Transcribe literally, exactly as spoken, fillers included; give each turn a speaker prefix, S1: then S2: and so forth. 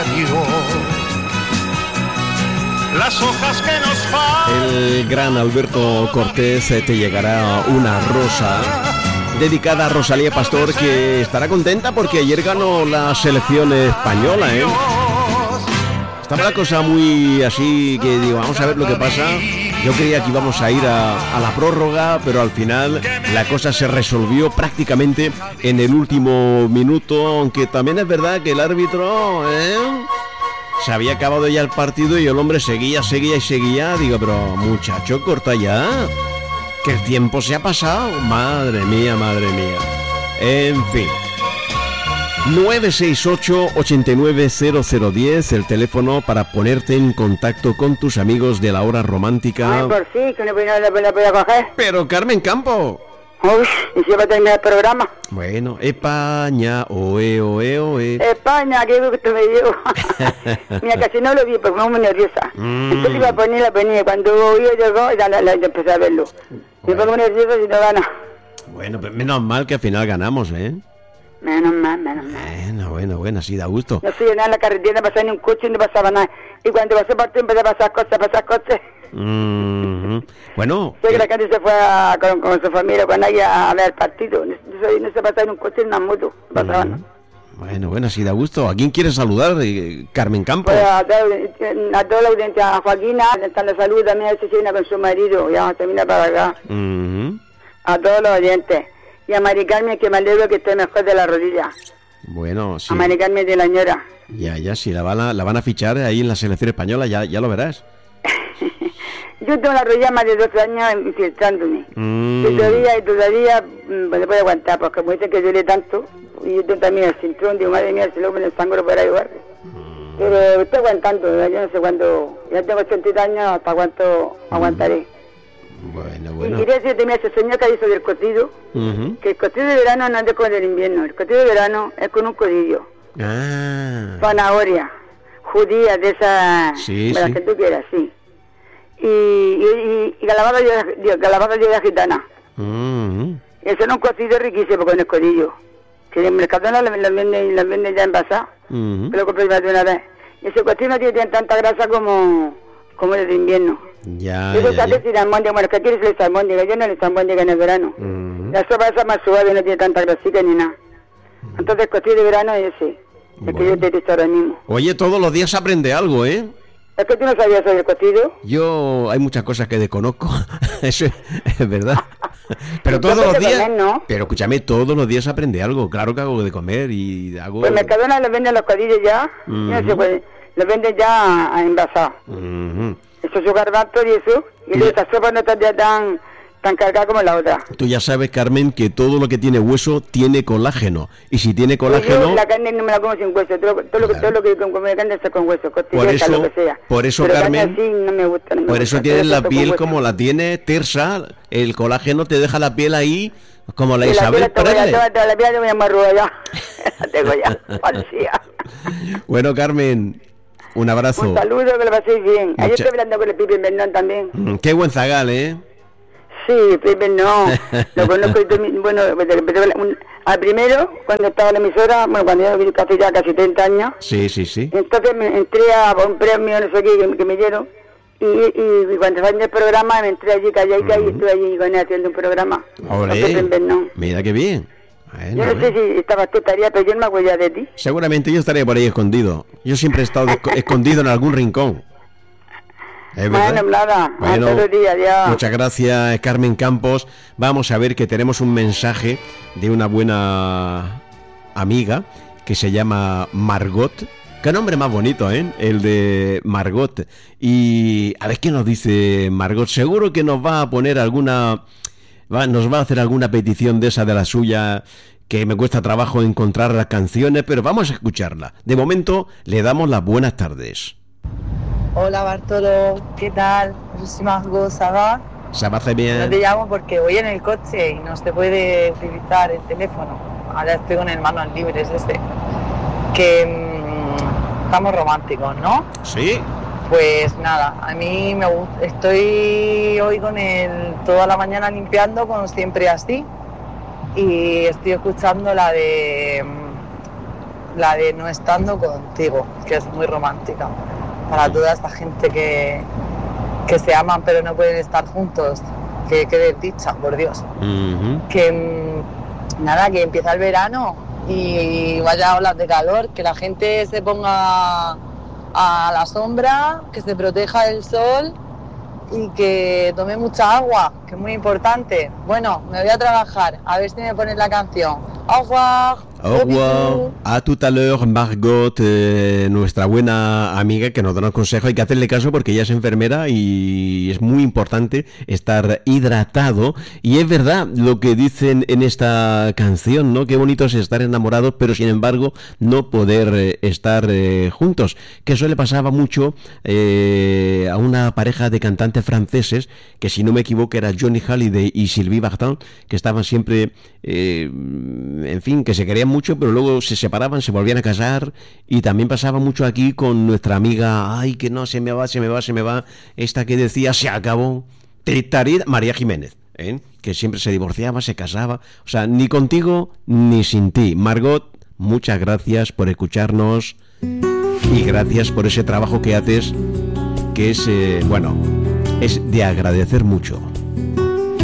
S1: adiós. Las hojas que nos faltan.
S2: El gran Alberto Cortés, te llegará una rosa dedicada a Rosalía Pastor, que estará contenta porque ayer ganó la selección española, ¿eh? Estaba la cosa muy así que digo, vamos a ver lo que pasa. Yo creía que íbamos a ir a, a la prórroga, pero al final la cosa se resolvió prácticamente en el último minuto, aunque también es verdad que el árbitro, ¿eh?, se había acabado ya el partido y el hombre seguía, seguía y seguía. Digo, pero muchacho, corta ya, que el tiempo se ha pasado. Madre mía, madre mía. En fin. nueve seis ocho, ocho nueve cero cero uno cero, el teléfono para ponerte en contacto con tus amigos de la hora romántica.
S3: Ay, por sí, que no la podía coger.
S2: Pero Carmen Campo.
S3: Uy, y si va a terminar el programa.
S2: Bueno, España, oe, oe, oe.
S3: España, qué gusto me dio. Mira, casi no lo vi porque me muy nerviosa. Mm. Entonces iba a poner la ponía. Cuando yo llegó, ya la, la, empecé a verlo. Bueno. Me pongo nerviosa si no gana.
S2: Bueno, pero menos mal que al final ganamos, ¿eh?
S3: Menos mal, menos mal.
S2: Bueno, bueno, bueno, así da gusto.
S3: No fui nada en la carretera, no pasaba ni un coche, no pasaba nada. Y cuando pasé por ti empecé a pasar cosas, a pasar cosas.
S2: Mm-hmm. Bueno.
S3: Sé que la gente se fue a, con, con su familia, con ella a ver el partido. No, no, no se pasaba en un coche, en una moto. Pasaba, ¿no?
S2: Bueno, bueno, así da gusto. ¿A quién quieres saludar, eh, Carmen Campos?
S3: Pues a, a toda la audiencia, a Joaquina, está en la salud también, a veces viene con su marido, ya termina para acá.
S2: Mm-hmm.
S3: A todos los oyentes. Y a Mari Carmen, que me alegro que esté mejor de la rodilla.
S2: Bueno, sí.
S3: A Mari Carmen de la ñora.
S2: Ya, ya, si la van a, la van a fichar ahí en la selección española, ya, ya lo verás.
S3: Yo tengo la rodilla más de doce años infiltrándome.
S2: Mm.
S3: Y todavía, y todavía pues, no puedo aguantar, porque como dicen que duele tanto, y yo tengo también el cinturón, digo, madre mía, si luego me lo sangro por ahí, igual. Mm. Pero estoy aguantando, ¿verdad? Yo no sé cuándo, ya tengo ochenta años, hasta cuánto mm. aguantaré.
S2: Bueno, bueno.
S3: Y quería decirte, mira, ese señor que hizo del cocido, uh-huh. que el cocido de verano no es como el del invierno, el cocido de verano es con un codillo.
S2: Ah.
S3: Zanahoria, judía, de esas,
S2: sí,
S3: de las
S2: sí.
S3: que tú quieras, sí. Y, y, y calabada de calabada de gitana.
S2: Uh-huh.
S3: Eso es un cocido riquísimo con el codillo. Que en el Mercadona lo venden, lo venden ya envasados.
S2: Uh-huh.
S3: Que lo compré más de una vez. Y ese cocido no tiene tanta grasa como, como el de invierno.
S2: Ya,
S3: eso
S2: ya,
S3: ya. Sin almóndiga, bueno, ¿qué quieres el almóndiga? Yo no le almóndiga en el verano.
S2: Uh-huh.
S3: La sopa esa más suave, no tiene tanta grasica ni nada. Uh-huh. Entonces, el cocido de verano es ese.
S2: Bueno.
S3: El que yo te he dicho ahora mismo.
S2: Oye, todos los días se aprende algo, ¿eh?
S3: ¿Es que tú no sabías sobre el cocido?
S2: Yo, hay muchas cosas que desconozco, eso es, es verdad. Pero todos los días, comer, ¿no? Pero escúchame, todos los días se aprende algo. Claro que hago de comer y hago...
S3: Pues Mercadona los venden los codillos ya, uh-huh. no sé, pues, los venden ya envasados.
S2: Uh-huh.
S3: Eso es su garbanzo y eso, y
S2: ya...
S3: esa sopa no está ya tan... tan cargada como la otra.
S2: Tú ya sabes, Carmen, que todo lo que tiene hueso tiene colágeno. Y si tiene colágeno...
S3: Pues yo la carne no me la como sin hueso. Todo, todo, claro. lo, todo lo que como carne está con hueso.
S2: Por eso, lo que sea. Por eso,
S3: pero
S2: Carmen...
S3: Así no me gusta, no me
S2: por
S3: gusta,
S2: eso tienes la piel como la tiene tersa. El colágeno te deja la piel ahí como la y Isabel Presley.
S3: La, la, la piel de mi amarruga ya. La tengo ya. Falsía.
S2: Bueno, Carmen... Un abrazo.
S3: Un saludo, que lo paséis bien. Mucha... Ayer estoy hablando con el Pipe Bernón también.
S2: Mm, qué buen zagal, ¿eh?
S3: Sí, Pipe no. Lo conozco y bueno, un, al primero, cuando estaba en la emisora, bueno, cuando yo viví casi ya casi treinta años.
S2: Sí, sí, sí.
S3: Entonces me entré a un premio, no sé qué, que, que me dieron. Y, y, y cuando salió el programa, me entré allí, calladita, uh-huh. y estuve allí con él haciendo un programa.
S2: Olé, mira qué bien. Bueno,
S3: yo no sé si estabas tú, estaría, pero yo no me acuerdo de ti.
S2: Seguramente yo estaría por ahí escondido. Yo siempre he estado escondido en algún rincón. ¿Es
S3: bueno, nada,
S2: bueno,
S3: hasta día, ya.
S2: Muchas gracias, Carmen Campos. Vamos a ver que tenemos un mensaje de una buena amiga que se llama Margot. Qué nombre más bonito, ¿eh? El de Margot. Y a ver qué nos dice Margot. Seguro que nos va a poner alguna... Va, nos va a hacer alguna petición de esa de la suya, que me cuesta trabajo encontrar las canciones, pero vamos a escucharla. De momento, le damos las buenas tardes.
S4: Hola Bartolo, ¿qué tal? Je suis Margot, ¿ça va?
S2: Ça va très bien.
S4: No te llamo porque voy en el coche y no se puede utilizar el teléfono. Ahora estoy con el manos libres este. Que mmm, estamos románticos, ¿no?
S2: Sí.
S4: Pues nada, a mí me gusta, estoy hoy con el toda la mañana limpiando con Siempre Así y estoy escuchando la de la de No estando contigo, que es muy romántica para toda esta gente que, que se aman pero no pueden estar juntos, que qué desdicha, por Dios. Uh-huh. Que nada, que empieza el verano y vaya olas de calor, que la gente se ponga a la sombra, que se proteja del sol y que tome mucha agua, que es muy importante. Bueno, me voy a trabajar, a ver si me pones la canción. Au revoir.
S2: Au revoir. A tout à l'heure, Margot, eh, nuestra buena amiga que nos da unos consejos. Hay que hacerle caso porque ella es enfermera y es muy importante estar hidratado. Y es verdad lo que dicen en esta canción, ¿no? Qué bonito es estar enamorados, pero sin embargo no poder eh, estar eh, juntos. Que eso le pasaba mucho eh, a una pareja de cantantes franceses, que si no me equivoco era Johnny Hallyday y Sylvie Vartan, que estaban siempre, eh, en fin, que se querían mucho, pero luego se separaban, se volvían a casar. Y también pasaba mucho aquí con nuestra amiga, ay, que no, se me va, se me va, se me va, esta que decía, se acabó, tritarida, María Jiménez, ¿eh? Que siempre se divorciaba, se casaba, o sea, ni contigo ni sin ti. Margot, muchas gracias por escucharnos y gracias por ese trabajo que haces, que es, eh, bueno, es de agradecer mucho.